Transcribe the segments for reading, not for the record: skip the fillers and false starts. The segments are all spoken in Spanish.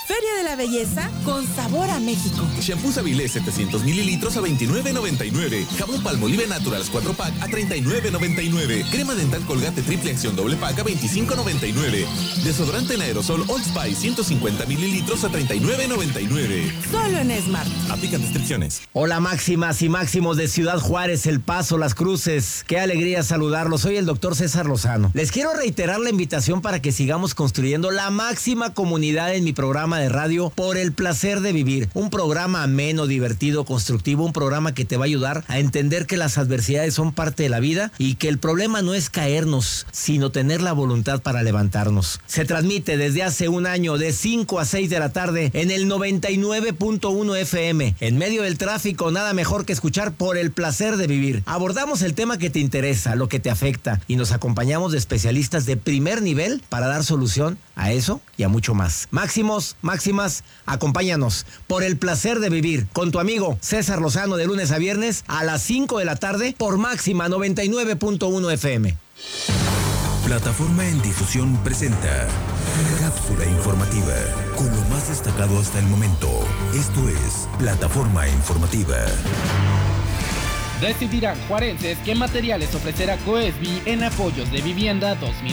Feria de la Belleza con sabor a México. Shampoo Avilés 700 mililitros a $29.99. Jabón Palmolive Naturals 4-pack a $39.99. Crema dental Colgate Triple Acción doble pack a $25.99. Desodorante en aerosol Old Spice 150 mililitros a $39.99. Solo en Smart. Aplican restricciones. Hola máximas y máximos de Ciudad Juárez, El Paso, Las Cruces. Qué alegría saludarlos. Soy el doctor César Lozano. Les quiero reiterar la invitación para que sigamos construyendo la máxima comunidad en mi programa de radio Por el Placer de Vivir. Un programa ameno, divertido, constructivo, un programa que te va a ayudar a entender que las adversidades son parte de la vida y que el problema no es caernos, sino tener la voluntad para levantarnos. Se transmite desde hace un año de 5 a 6 de la tarde en el 99.1 FM. En medio del tráfico, nada mejor que escuchar Por el Placer de Vivir. Abordamos el tema que te interesa, lo que te afecta, y nos acompañamos de especialistas de primer nivel para dar solución a eso y a mucho más. Máximos, máximas, acompáñanos Por el Placer de Vivir con tu amigo César Lozano de lunes a viernes a las 5 de la tarde por Máxima 99.1 FM. Plataforma en Difusión presenta Cápsula Informativa con lo más destacado hasta el momento. Esto es Plataforma Informativa. Decidirán juarenses qué materiales ofrecerá Coesbi en apoyos de vivienda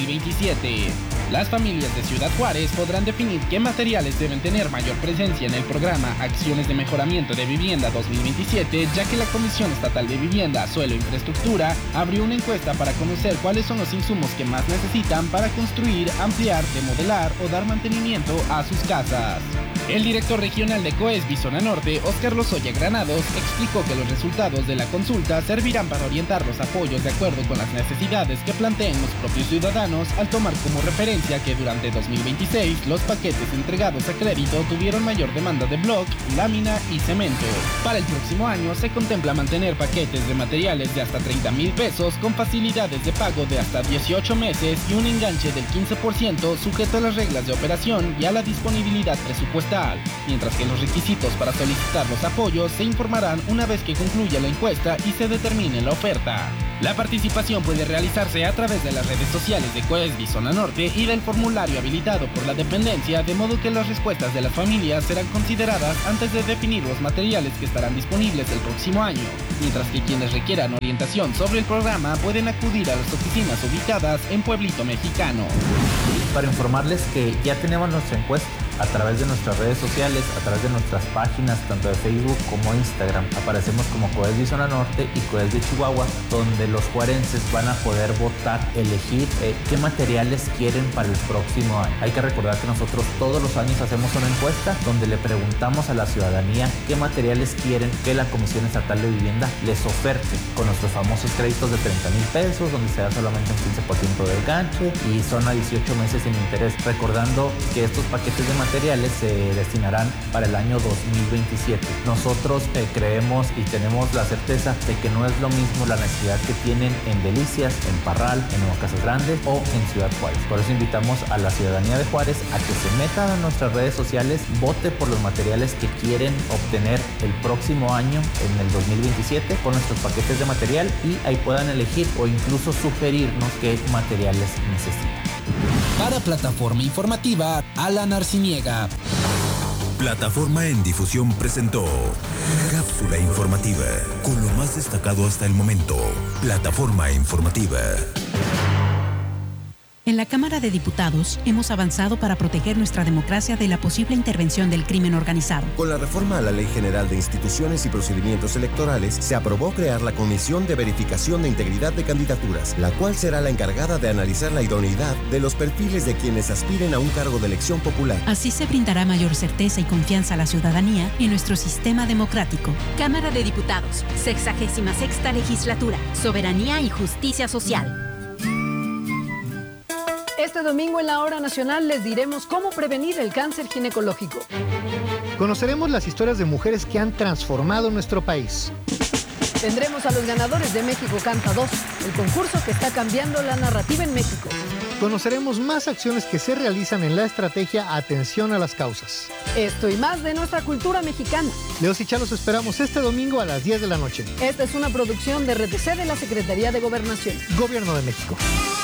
2027. Las familias de Ciudad Juárez podrán definir qué materiales deben tener mayor presencia en el programa Acciones de Mejoramiento de Vivienda 2027, ya que la Comisión Estatal de Vivienda, Suelo e Infraestructura abrió una encuesta para conocer cuáles son los insumos que más necesitan para construir, ampliar, remodelar o dar mantenimiento a sus casas. El director regional de Coesbi Zona Norte, Óscar Lozoya Granados, explicó que los resultados de la consulta servirán para orientar los apoyos de acuerdo con las necesidades que planteen los propios ciudadanos al tomar como referencia que durante 2026 los paquetes entregados a crédito tuvieron mayor demanda de bloc, lámina y cemento. Para el próximo año se contempla mantener paquetes de materiales de hasta 30,000 pesos con facilidades de pago de hasta 18 meses y un enganche del 15% sujeto a las reglas de operación y a la disponibilidad presupuestal, mientras que los requisitos para solicitar los apoyos se informarán una vez que concluya la encuesta y se determine la oferta. La participación puede realizarse a través de las redes sociales de Coesbi Zona Norte y del formulario habilitado por la dependencia, de modo que las respuestas de las familias serán consideradas antes de definir los materiales que estarán disponibles el próximo año, mientras que quienes requieran orientación sobre el programa pueden acudir a las oficinas ubicadas en Pueblito Mexicano. Para informarles que ya tenemos nuestra encuesta a través de nuestras redes sociales, a través de nuestras páginas, tanto de Facebook como Instagram. Aparecemos como Coesbi Zona Norte y Coesbi Chihuahua, donde los juarenses van a poder votar, elegir qué materiales quieren para el próximo año. Hay que recordar que nosotros todos los años hacemos una encuesta donde le preguntamos a la ciudadanía qué materiales quieren que la Comisión Estatal de Vivienda les oferte, con nuestros famosos créditos de 30,000 pesos, donde se da solamente un 15% del ganche y son a 18 meses sin interés. Recordando que estos paquetes de materiales se destinarán para el año 2027. Nosotros creemos y tenemos la certeza de que no es lo mismo la necesidad que tienen en Delicias, en Parral, en Nueva Casas Grandes o en Ciudad Juárez. Por eso invitamos a la ciudadanía de Juárez a que se metan a nuestras redes sociales, vote por los materiales que quieren obtener el próximo año, en el 2027, con nuestros paquetes de material, y ahí puedan elegir o incluso sugerirnos qué materiales necesitan. Para Plataforma Informativa, Alan Arciniega. Plataforma en Difusión presentó Cápsula Informativa con lo más destacado hasta el momento. Plataforma Informativa. En la Cámara de Diputados hemos avanzado para proteger nuestra democracia de la posible intervención del crimen organizado. Con la reforma a la Ley General de Instituciones y Procedimientos Electorales, se aprobó crear la Comisión de Verificación de Integridad de Candidaturas, la cual será la encargada de analizar la idoneidad de los perfiles de quienes aspiren a un cargo de elección popular. Así se brindará mayor certeza y confianza a la ciudadanía en nuestro sistema democrático. Cámara de Diputados, 66ª Legislatura, Soberanía y Justicia Social. Este domingo en la Hora Nacional les diremos cómo prevenir el cáncer ginecológico. Conoceremos las historias de mujeres que han transformado nuestro país. Tendremos a los ganadores de México Canta 2, el concurso que está cambiando la narrativa en México. Conoceremos más acciones que se realizan en la estrategia Atención a las Causas. Esto y más de nuestra cultura mexicana. Leos y Chá los esperamos este domingo a las 10 de la noche. Esta es una producción de RTC de la Secretaría de Gobernación. Gobierno de México.